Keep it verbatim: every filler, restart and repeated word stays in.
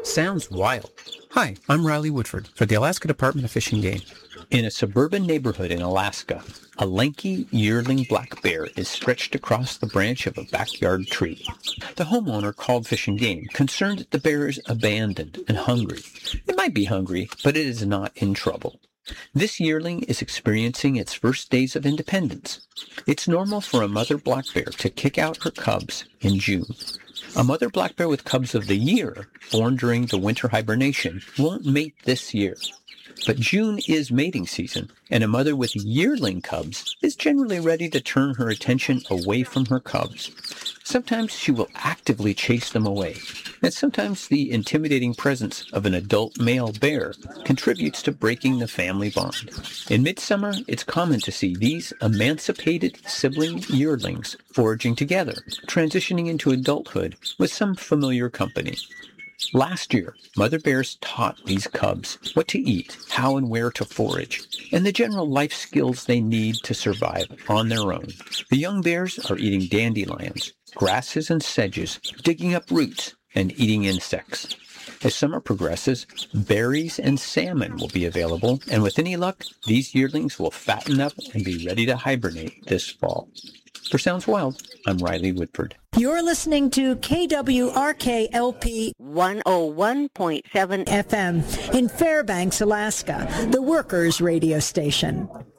Sounds wild. Hi, I'm Riley Woodford for the Alaska Department of Fish and Game. In a suburban neighborhood in Alaska, a lanky yearling black bear is stretched across the branch of a backyard tree. The homeowner called Fish and Game, concerned that the bear is abandoned and hungry. It might be hungry, but it is not in trouble. This yearling is experiencing its first days of independence. It's normal for a mother black bear to kick out her cubs in June. A mother black bear with cubs of the year, born during the winter hibernation, won't mate this year. But June is mating season, and a mother with yearling cubs is generally ready to turn her attention away from her cubs. Sometimes she will actively chase them away, and sometimes the intimidating presence of an adult male bear contributes to breaking the family bond. In midsummer, it's common to see these emancipated sibling yearlings foraging together, transitioning into adulthood with some familiar company. Last year, mother bears taught these cubs what to eat, how and where to forage, and the general life skills they need to survive on their own. The young bears are eating dandelions, grasses and sedges, digging up roots, and eating insects. As summer progresses, berries and salmon will be available, and with any luck, these yearlings will fatten up and be ready to hibernate this fall. For Sounds Wild, I'm Riley Woodford. You're listening to K W R K L P one oh one point seven F M in Fairbanks, Alaska, the Workers Radio Station.